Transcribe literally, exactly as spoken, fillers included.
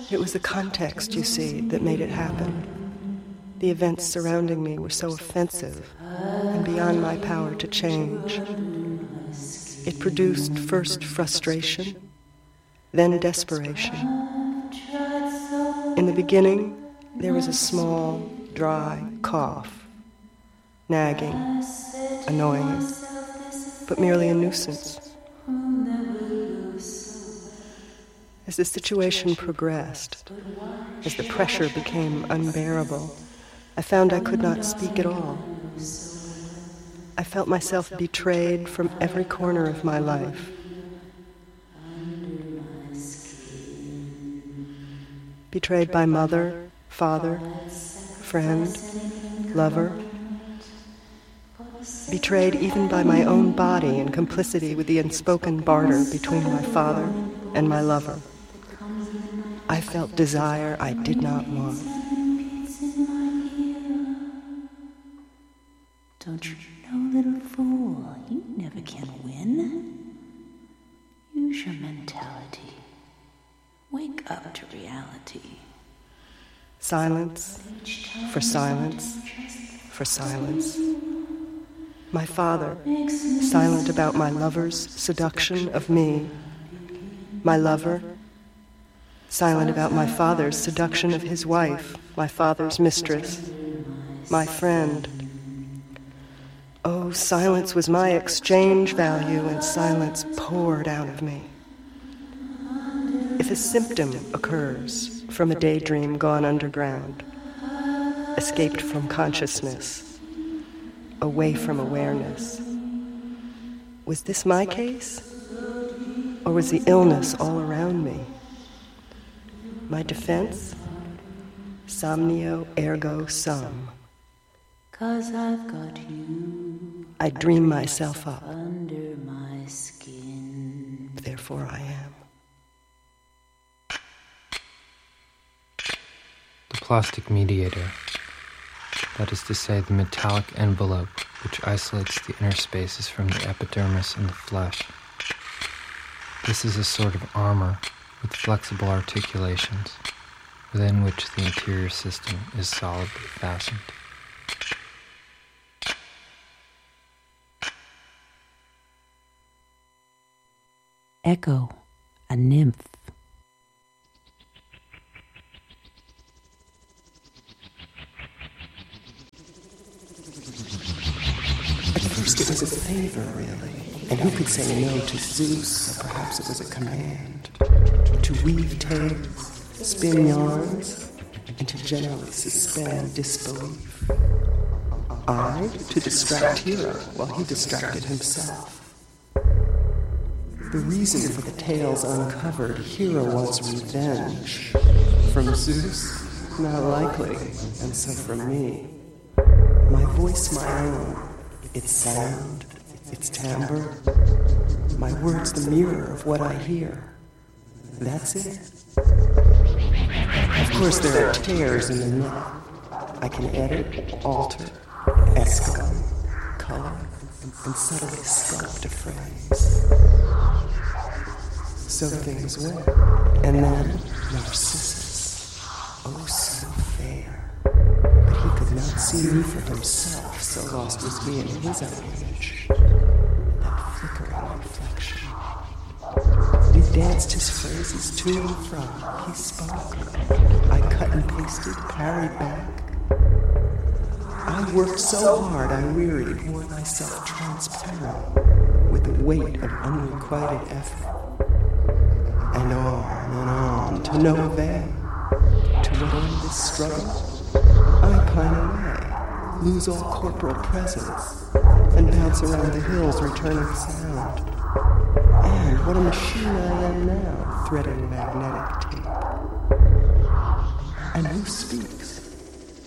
It was the context, you see, that made it happen. The events surrounding me were so offensive and beyond my power to change. It produced first frustration, then desperation. In the beginning, there was a small, dry cough, nagging, annoying, but merely a nuisance. As the situation progressed, as the pressure became unbearable, I found I could not speak at all. I felt myself betrayed from every corner of my life. Betrayed by mother, father, friend, lover. Betrayed even by my own body in complicity with the unspoken barter between my father and my lover. I felt desire I did not want. Don't you know, little fool, you never can win. Use your mentality. Wake up to reality. Silence, for silence, for silence. My father, silent about my lover's seduction of me. My lover, silent about my father's seduction of his wife, my father's mistress, my friend. Oh, silence was my exchange value, and silence poured out of me. If a symptom occurs from a daydream gone underground, escaped from consciousness, away from awareness, was this my case? Or was the illness all around me? My defense? Somnio ergo sum. 'Cause I've got you. I dream myself up. Under my skin. Therefore I am. The plastic mediator, that is to say the metallic envelope which isolates the inner spaces from the epidermis and the flesh. This is a sort of armor with flexible articulations, within which the interior system is solidly fastened. Echo, a nymph. At first it was a favor, really. And who could say no to Zeus? Or perhaps it was a command. To weave tales, spin yarns, and to generally suspend disbelief. I, to distract Hero while he distracted himself. The reason for the tales uncovered, Hero wants revenge. From Zeus? Not likely. And so from me. My voice my own. Its sound, its timbre. My words the mirror of what I hear. That's it. Of course there are tears in the net. I can edit, alter, escalate, color, and subtly sculpt a phrase. So things went. And then Narcissus. Oh, so fair. But he could not see me for himself, so lost was he in his own image. That flickering reflection. We danced his phrases to and from. He spoke. I cut and pasted, parried back. I worked so hard I wearied, wore myself transparent with the weight of unrequited effort. And on and on, to no avail. To what end this struggle? I pine away, lose all corporal presence, and bounce around the hills returning sound. And what a machine I am now, threading magnetic tape. And who speaks?